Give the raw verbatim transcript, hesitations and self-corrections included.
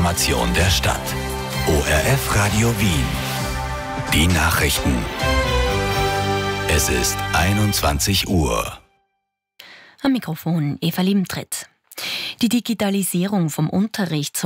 Information der Stadt. O R F Radio Wien. Die Nachrichten. Es ist einundzwanzig Uhr. Am Mikrofon Eva Liebtritt. Die Digitalisierung vom Unterricht